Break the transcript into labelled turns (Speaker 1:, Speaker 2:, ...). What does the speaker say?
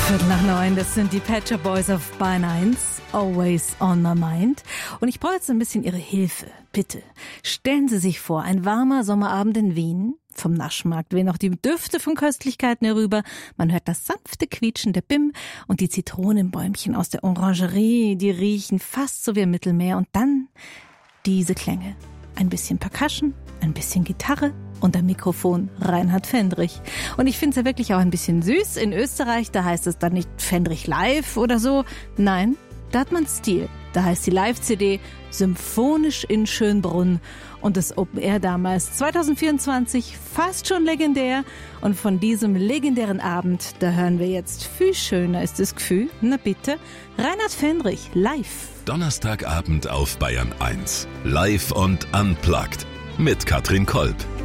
Speaker 1: 8:45, das sind die Pet Shop Boys auf Bayern 1, Always on my mind. Und ich brauche jetzt ein bisschen Ihre Hilfe. Bitte, stellen Sie sich vor, ein warmer Sommerabend in Wien. Vom Naschmarkt wehen noch die Düfte von Köstlichkeiten herüber. Man hört das sanfte Quietschen der Bim und die Zitronenbäumchen aus der Orangerie, die riechen fast so wie im Mittelmeer. Und dann diese Klänge. Ein bisschen Percussion, ein bisschen Gitarre und am Mikrofon Reinhard Fendrich. Und ich finde es ja wirklich auch ein bisschen süß. In Österreich, da heißt es dann nicht Fendrich live oder so. Nein, da hat man Stil. Da heißt die Live-CD Symphonisch in Schönbrunn. Und das Open Air damals 2024 fast schon legendär. Und von diesem legendären Abend, da hören wir jetzt viel schöner ist das Gefühl. Na bitte, Reinhard Fendrich live.
Speaker 2: Donnerstagabend auf Bayern 1. Live und unplugged mit Katrin Kolb.